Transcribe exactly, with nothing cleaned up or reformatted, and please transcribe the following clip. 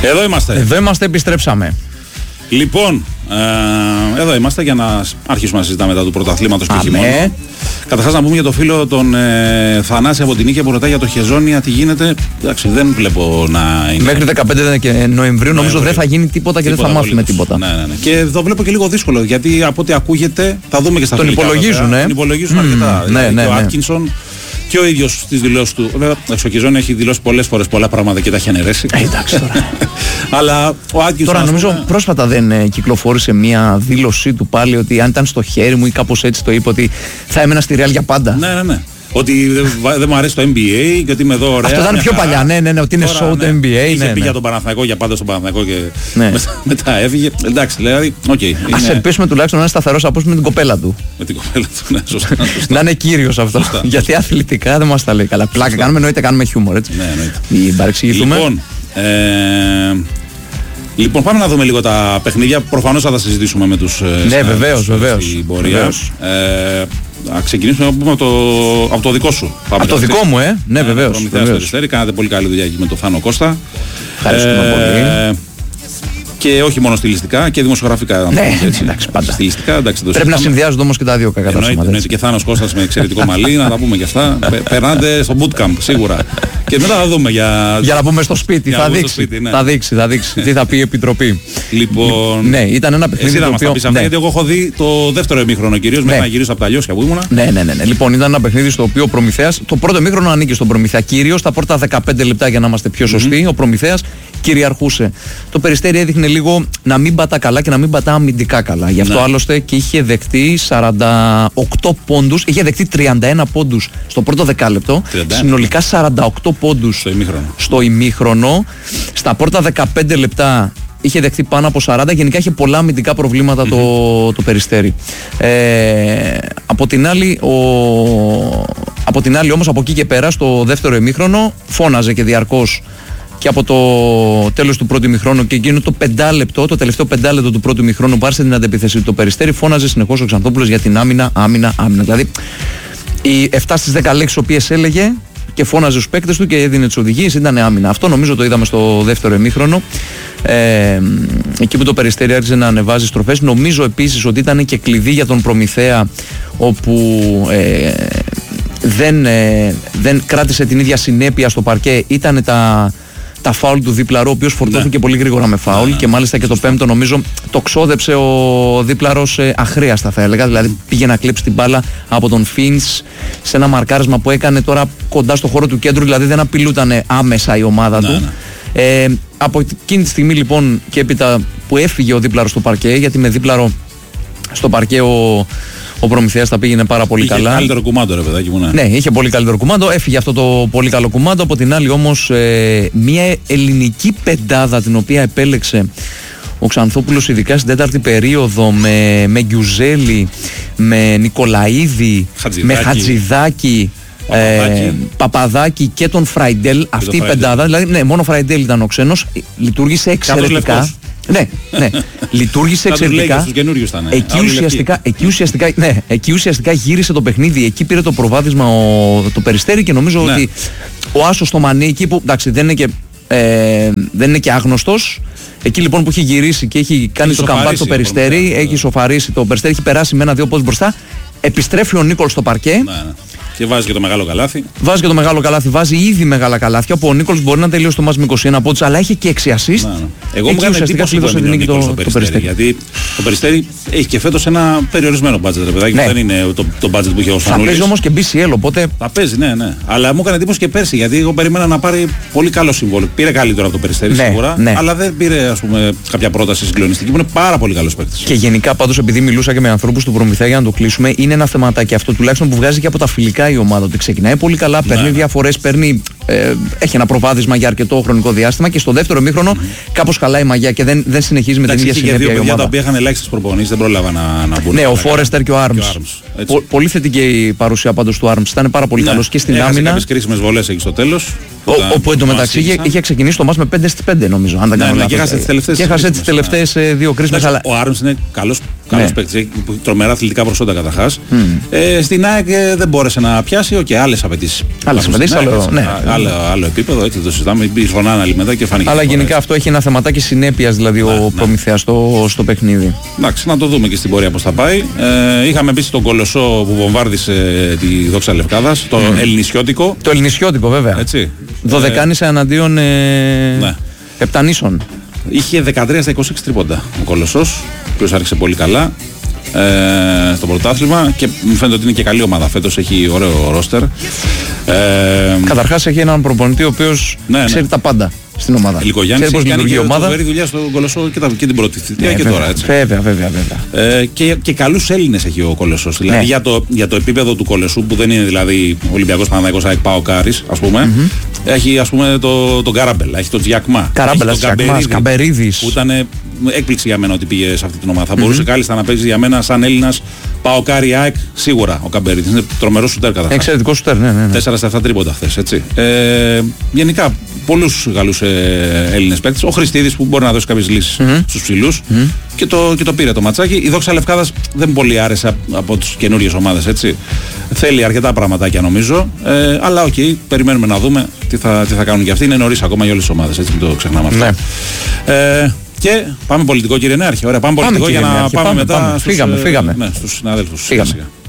Εδώ είμαστε. Εδώ είμαστε, επιστρέψαμε. Λοιπόν, ε, εδώ είμαστε για να αρχίσουμε να συζητάμε μετά του πρωταθλήματος του χειμώνα. Καταρχάς να πούμε για το φίλο τον ε, Θανάση από την Νίκαια που ρωτάει για το Χεζόνια τι γίνεται. Εντάξει, δεν βλέπω να είναι. Μέχρι δεκαπέντε Νοεμβρίου νομίζω δεν θα γίνει τίποτα και τίποτα δεν θα μάθουμε τίποτα. Ναι, ναι, ναι. Και το βλέπω και λίγο δύσκολο γιατί από ό,τι ακούγεται θα δούμε και στα τον φιλικά. Υπολογίζουν, ε? Τον υπολογίζουν mm, αρκετά. Ναι, δηλαδή, ναι, και ο ναι. Άτκινσον και ο ίδιος στις δηλώσεις του. Βέβαια, ο Χεζόνια έχει δηλώσει πολλές φορές πολλά πράγματα και τα έχει αναιρέσει. Ε, εντάξει τώρα. Αλλά ο Άτκινσον. Τώρα νομίζω πούμε... πρόσφατα δεν ε, κυκλοφόρησε μια δήλωσή του πάλι ότι αν ήταν στο χέρι μου ή κάπως έτσι το είπε ότι θα έμενα στη Real για πάντα. Ναι, ναι, ναι. Ότι δεν δε μου αρέσει το N B A και ότι είμαι εδώ ωραία. Αυτό ήταν πιο παλιά, ναι, ναι, ναι, ότι είναι show το N B A. Είχε ναι, πει ναι. για τον Παναθηναϊκό για πάντα στον Παναθηναϊκό και ναι. μετά, μετά έφυγε. Εντάξει, δηλαδή, οκ. Okay, ας είναι... ελπίσουμε τουλάχιστον να είναι σταθερός από με την κοπέλα του. Με την κοπέλα του, ναι, σωστά. σωστά. Να είναι κύριος αυτό. Σωστά. Γιατί αθλητικά δεν μας τα λέει καλά. Πλάκα κάνουμε, εννοείται κάνουμε χιούμορ, έτσι. Ναι, εννοείται. Μην παρεξηγηθούμε. Λοιπόν, ε... Λοιπόν, πάμε να δούμε λίγο τα παιχνίδια. Προφανώς θα τα συζητήσουμε με τους. Ναι, βεβαίως, βεβαίως. Στην πορεία. Ε, να ξεκινήσουμε από το, από το δικό σου. Από το δικό μου, ε. Ναι, βεβαίως. Προμηθέας Περιστέρη. Κάνατε πολύ καλή δουλειά εκεί με τον Θάνο Κώστα. Ευχαριστούμε ε, πολύ. Και όχι μόνο στιλιστικά και δημοσιογραφικά. Ναι, έτσι, εντάξει, πάντα. Στιλιστικά, εντάξει, πρέπει συστάμε. Να συνδυάζονται όμως και τα δύο κακά τα σώματα. Εννοείται και Θάνος Κώστας με εξαιρετικό μαλλί, να τα πούμε και αυτά. Περνάτε στο bootcamp, σίγουρα. Και μετά θα δούμε για. Για να πούμε στο σπίτι, θα δείξει, σπίτι, ναι. θα δείξει. Θα δείξει. Τι θα πει η Επιτροπή. Λοιπόν. Ναι, ήταν ένα παιχνίδι. Εσύ θα μας τα πεις αυτά, γιατί εγώ έχω δει το δεύτερο ημίχρονο κυρίως, μέχρι να γυρίσω από τα Λιώσια που ήμουνα. Ναι, ναι, ναι. Λοιπόν, ήταν ένα παιχνίδι στο οποίο ο Προμηθέας. Το πρώτο ημίχρονο ανήκει στον Προμηθέα κυρίως. Τα πρώτα δεκαπέντε λεπτά για να είμαστε πιο σωστοί. Ο Προμηθέας κυριαρχούσε. Το Περιστέρι έδειχνε λίγο να μην πατά καλά και να μην πατά αμυντικά καλά. Γι' αυτό άλλωστε και είχε δεχτεί σαράντα οκτώ πόντους, είχε δεχτεί τριάντα ένα πόντους στο πρώτο δεκάλεπτο, συνολικά σαράντα οκτώ πόντους στο ημίχρονο. στο ημίχρονο. Στα πρώτα δεκαπέντε λεπτά είχε δεχτεί πάνω από σαράντα, γενικά είχε πολλά αμυντικά προβλήματα mm-hmm. το, το Περιστέρι. Ε, από την άλλη, ο, από την άλλη όμως από εκεί και πέρα στο δεύτερο ημίχρονο φώναζε και διαρκώς και από το τέλος του πρώτου ημιχρόνου και εκείνο το πεντάλεπτο, το τελευταίο πεντάλεπτο του πρώτου ημιχρόνου που άρχισε την αντεπίθεση του Περιστέρι, φώναζε συνεχώς ο Ξανθόπουλος για την άμυνα, άμυνα, άμυνα. Δηλαδή οι επτά στις δέκα λέξεις οποίες έλεγε και φώναζε στους παίκτες του και έδινε τις οδηγίες ήταν άμυνα. Αυτό νομίζω το είδαμε στο δεύτερο ημίχρονο. Ε, εκεί που το Περιστέρι άρχισε να ανεβάζει στροφές. Νομίζω επίσης ότι ήταν και κλειδί για τον Προμηθέα όπου ε, δεν, ε, δεν κράτησε την ίδια συνέπεια στο παρκέ. Ήταν τα τα φάουλ του Δίπλαρου, ο οποίος φορτώθηκε ναι. πολύ γρήγορα με φάουλ ναι, και μάλιστα και το πέμπτο νομίζω το ξόδεψε ο Δίπλαρος ε, αχρίαστα θα έλεγα, δηλαδή πήγε να κλέψει την μπάλα από τον Φίνς σε ένα μαρκάρισμα που έκανε τώρα κοντά στο χώρο του κέντρου, δηλαδή δεν απειλούταν άμεσα η ομάδα ναι, του. Ναι. Ε, από εκείνη τη στιγμή λοιπόν και έπειτα που έφυγε ο Δίπλαρος στο παρκέ, γιατί με Δίπλαρο στο παρκέ ο Ο Προμηθέας τα πήγαινε πάρα πολύ είχε καλά. Είχε καλύτερο κουμάντο, ρε παιδάκι μου, ναι. Ναι, είχε πολύ καλύτερο κουμάντο. Έφυγε αυτό το πολύ καλό κουμάντο. Από την άλλη, όμως, ε, μια ελληνική πεντάδα την οποία επέλεξε ο Ξανθόπουλος, ειδικά στην τέταρτη περίοδο, με, με Γκιουζέλη, με Νικολαίδη, Χατζηδάκη, με Χατζηδάκη, Παπαδάκη. Ε, Παπαδάκη και τον Φραϊντέλ. Και αυτή η πεντάδα, δηλαδή, ναι, μόνο Φραϊντέλ ήταν ο ξένος, λειτουργήσε εξαιρετικά. Ναι, ναι. Λειτουργήσε εξαιρετικά. Εκεί ουσιαστικά, εκεί, ουσιαστικά, ναι, εκεί ουσιαστικά γύρισε το παιχνίδι. Εκεί πήρε το προβάδισμα ο, το Περιστέρι και νομίζω ναι. ότι ο Άσος στο Μανίκι που εντάξει, δεν είναι και, ε, δεν είναι και άγνωστος. Εκεί λοιπόν που έχει γυρίσει και έχει κάνει έχει το καμπάκι το Περιστέρι, έχει σοφαρίσει το Περιστέρι, έχει περάσει με ένα-δύο πόντους μπροστά. Επιστρέφει ο Νίκολ στο παρκέ. Ναι, ναι. Και βάζει και το μεγάλο καλάθι. Βάζει και το μεγάλο καλάθι, βάζει ήδη μεγάλα καλάθια. Που ο Νίκολς μπορεί να τελειώσει το μάτς με είκοσι ένα πόντους, αλλά έχει και έξι assist. Ναι, ναι. Εγώ μου έκανε εντύπωση που έμεινε ο Νίκολς στο Περιστέρι. Γιατί το Περιστέρι έχει και φέτος ένα περιορισμένο budget, ρε παιδάκι. Ναι. Δεν είναι το, το budget που είχε ο Σανούλης. Θα παίζει όμως και μπι σι ελ, οπότε. Θα παίζει, ναι, ναι. Αλλά μου έκανε εντύπωση και πέρσι, γιατί εγώ περίμενα να πάρει πολύ καλό συμβόλαιο. Πήρε καλύτερο από το Περιστέρι ναι, σίγουρα, ναι. αλλά δεν πήρε ας πούμε, κάποια πρόταση συγκλονιστική που είναι πάρα πολύ καλό παίκτη. Και γενικά πάντως, επειδή μιλούσα και με ανθρώπους του Προμηθέα για να το κλείσουμε, είναι ένα θεματάκι αυτό τουλάχιστον που βγάζει και από τα φιλικά η ομάδα. Ότι ξεκινάει πολύ καλά, παίρνει ναι. διαφορές, παίρνει, ε, έχει ένα προβάδισμα για αρκετό χρονικό διάστημα και στο δεύτερο ημίχρονο mm-hmm. κάπως χαλάει η μαγιά και δεν, δεν συνεχίζει με την ίδια συνέπεια. Και δύο παιδιά τα οποία είχαν ελάχιστες προπονήσεις δεν πρόλαβαν να, να μπουν. Ναι, ο Φόρεστερ και ο Άρμς. Πο, πολύ θετική η παρουσία πάντως του Άρμς. Ήταν πάρα πολύ ναι. καλός και στην Έχασε άμυνα. Κάποιες κρίσιμες βολές εκεί στο τέλος. Όπου εντωμεταξύ είχε, είχε ξεκινήσει το μάτς με πέντε στις πέντε νομίζω. Αν δεν κάνω λάθος. Και έχασε τις τελευταίες δύο κρίσιμες. Ο Άρμς είναι καλός παίκτης. Τρομερά αθλητικά προσόντα καταρχάς. Στην ΑΕΚ δεν μπόρεσε να πιάσει και άλλες απαιτήσεις. Άλλες απαιτήσεις, άλλο, άλλο επίπεδο, έτσι το συζητάμε. Η Φωνάνα μετά και φάνηκε. Αλλά γενικά αυτό έχει ένα θεματάκι συνέπειας, δηλαδή ναι, ο ναι. Προμηθέας στο, στο παιχνίδι. Εντάξει, να το δούμε και στην πορεία πώς θα πάει. Ε, είχαμε επίσης τον Κολοσσό που βομβάρδισε τη Δόξα Λευκάδας, το mm. ελληνισιώτικο. Το ελληνισιώτικο, βέβαια. Έτσι. Δωδεκάνησα εναντίον ε, ναι. Επτανήσων. Είχε δεκατρία στα είκοσι έξι τρίποντα ο Κολοσσός, ο οποίος άρχισε πολύ καλά ε, στο πρωτάθλημα και μου φαίνεται ότι είναι και καλή ομάδα φέτος, έχει ωραίο ρόστερ. Ε, Καταρχάς έχει έναν προπονητή ο οποίος ναι, ξέρει ναι. τα πάντα στην ομάδα. Λικογιάννης έχει κάνει και φοβερή δουλειά στον Κολοσσό και, και την πρώτη θητεία ναι, και βέβαια, τώρα. Έτσι. Βέβαια, βέβαια, βέβαια. Ε, και, και καλούς Έλληνες έχει ο Κολοσσός. Δηλαδή ναι. για, το, για το επίπεδο του Κολοσσού που δεν είναι δηλαδή Ολυμπιακός Παναθηναϊκός ΑΕΚ ΠΑΟΚ Άρης, ας πούμε. Mm-hmm. Έχει ας πούμε το, τον Καράμπελα, έχει τον Τζιακμά. Καράμπελα, Καμπερίδης. Που ήταν έκπληξη για μένα ότι πήγε σε αυτή την ομάδα. Θα μπορούσε mm-hmm. κάλλιστα να παίζει για μένα σαν Έλληνας ΠΑΟΚ Άρη ΑΕΚ σίγουρα ο Καμπερίδης. Είναι τρομερός σουτέρ καταρχάς. Εξαιρετικό σουτέρ, ναι, ναι. τέσσερα στα επτά τρίποντα χθες, έτσι. Ε, γενικά πολλούς καλούς ε, Έλληνες παίκτες. Ο Χριστίδης που μπορεί να δώσει κάποιες λύσεις mm-hmm. στους ψηλούς mm-hmm. και, το, και το πήρε το ματσάκι. Η Δόξα Λευκάδας δεν πολύ άρεσε από τις καινούριες ομάδες, έτσι. Θέλει αρκετά πραγματάκια νομίζω. Ε, αλλά οκ, okay, περιμένουμε να δούμε τι θα, τι θα κάνουν και αυτοί. Είναι νωρίς ακόμα για όλες τις ομάδες, έτσι, μην το ξεχνάμε αυτό. Ναι. Ε, και πάμε πολιτικό, κύριε Νέαρχε. Ωραία, πάμε, πάμε πολιτικό για να πάμε, πάμε μετά. Πάμε. Στους, φύγαμε, φύγαμε. Ναι, στους συναδέλφους. Φύγαμε.